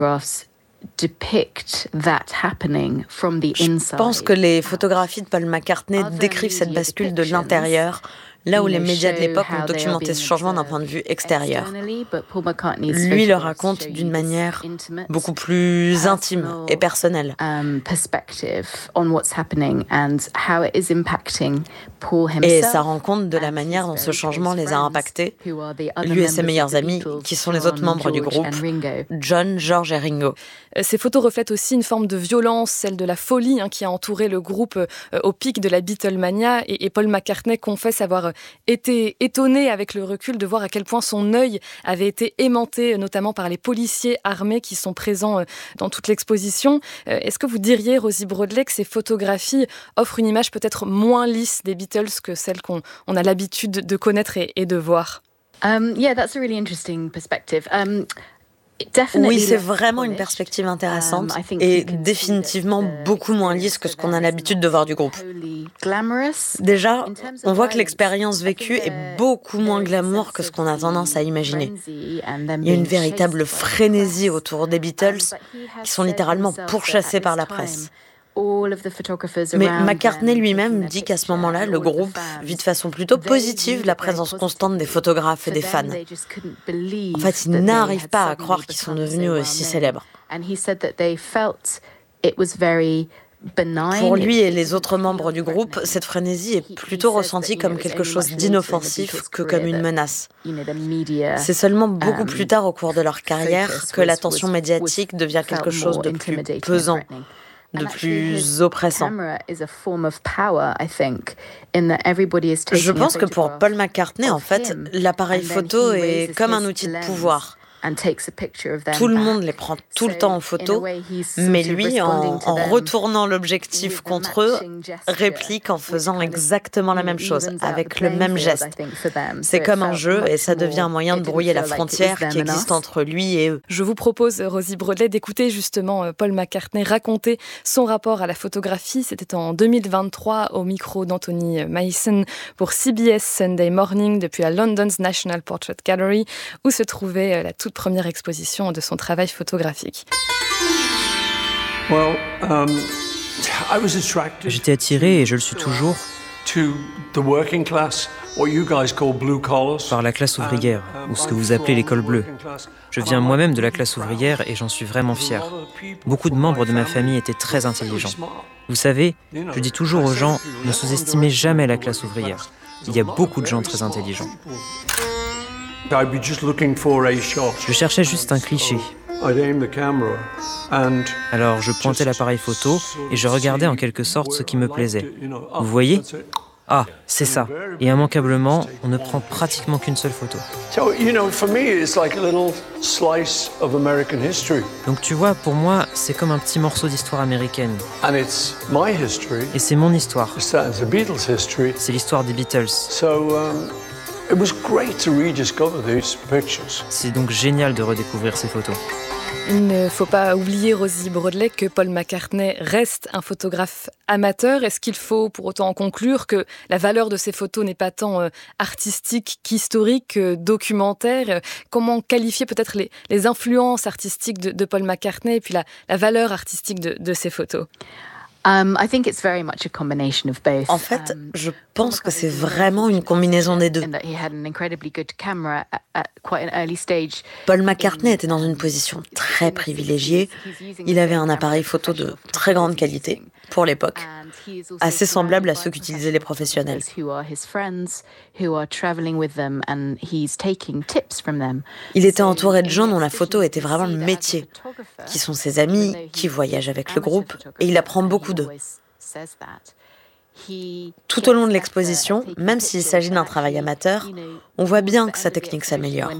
Je pense que les photographies de Paul McCartney décrivent cette bascule de l'intérieur, là où les médias de l'époque ont documenté ce changement d'un point de vue extérieur. Lui le raconte d'une manière beaucoup plus intime et personnelle. Et ça rend compte de la manière dont ce changement les a impactés, lui et ses meilleurs amis, qui sont les autres membres du groupe, John, George et Ringo. Ces photos reflètent aussi une forme de violence, celle de la folie qui a entouré le groupe au pic de la Beatlemania. Et Paul McCartney confesse avoir été étonné avec le recul de voir à quel point son œil avait été aimanté, notamment par les policiers armés qui sont présents dans toute l'exposition. Est-ce que vous diriez, Rosie Broadley, que ces photographies offrent une image peut-être moins lisse des Beatles que celle qu'on a l'habitude de connaître et de voir? Yeah, that's a really interesting perspective. Oui, c'est vraiment une perspective intéressante et définitivement beaucoup moins lisse que ce qu'on a l'habitude de voir du groupe. Déjà, on voit que l'expérience vécue est beaucoup moins glamour que ce qu'on a tendance à imaginer. Il y a une véritable frénésie autour des Beatles qui sont littéralement pourchassés par la presse. Mais McCartney lui-même dit qu'à ce moment-là, le groupe vit de façon plutôt positive la présence constante des photographes et des fans. En fait, ils n'arrivent pas à croire qu'ils sont devenus aussi célèbres. Pour lui et les autres membres du groupe, cette frénésie est plutôt ressentie comme quelque chose d'inoffensif que comme une menace. C'est seulement beaucoup plus tard au cours de leur carrière que l'attention médiatique devient quelque chose de plus pesant, de plus oppressant. Je pense que pour Paul McCartney, en fait, l'appareil photo est comme un outil de pouvoir. Tout le monde les prend tout le temps en photo, mais lui, en retournant l'objectif contre eux, réplique en faisant exactement la même chose, avec le même geste. C'est comme un jeu et ça devient un moyen de brouiller la frontière qui existe entre lui et eux. Je vous propose, Rosie Broadley, d'écouter justement Paul McCartney raconter son rapport à la photographie. C'était en 2023 au micro d'Anthony Mason pour CBS Sunday Morning depuis la London's National Portrait Gallery où se trouvait la toute première exposition de son travail photographique. J'étais attiré, et je le suis toujours, par la classe ouvrière, ou ce que vous appelez l'école bleue. Je viens moi-même de la classe ouvrière et j'en suis vraiment fier. Beaucoup de membres de ma famille étaient très intelligents. Vous savez, je dis toujours aux gens, ne sous-estimez jamais la classe ouvrière. Il y a beaucoup de gens très intelligents. Je cherchais juste un cliché. Alors je pointais l'appareil photo et je regardais en quelque sorte ce qui me plaisait. Vous voyez ? Ah, c'est ça. Et immanquablement, on ne prend pratiquement qu'une seule photo. Donc tu vois, pour moi, c'est comme un petit morceau d'histoire américaine. Et c'est mon histoire. C'est l'histoire des Beatles. C'est donc génial de redécouvrir ces photos. Il ne faut pas oublier, Rosie Broadley, que Paul McCartney reste un photographe amateur. Est-ce qu'il faut pour autant en conclure que la valeur de ces photos n'est pas tant artistique qu'historique, documentaire? Comment qualifier peut-être les influences artistiques de Paul McCartney et puis la valeur artistique de ces photos? En fait, je pense que c'est vraiment une combinaison des deux. Paul McCartney était dans une position très privilégiée. Il avait un appareil photo de très grande qualité pour l'époque, assez semblable à ceux qu'utilisaient les professionnels. Il était entouré de gens dont la photo était vraiment le métier, qui sont ses amis, qui voyagent avec le groupe, et il apprend beaucoup d'eux. Tout au long de l'exposition, même s'il s'agit d'un travail amateur, on voit bien que sa technique s'améliore.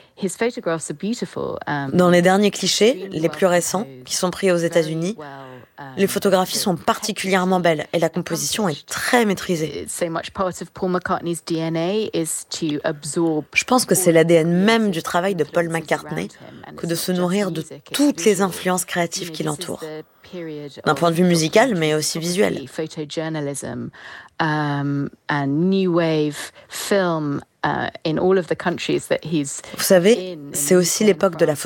Dans les derniers clichés, les plus récents, qui sont pris aux États-Unis, Les photographies sont particulièrement belles et la composition est très maîtrisée. Je pense que c'est l'ADN même du travail de Paul McCartney que de se nourrir de toutes les influences créatives qui l'entourent. D'un point de vue musical, mais aussi visuel. Vous savez, c'est aussi l'époque de la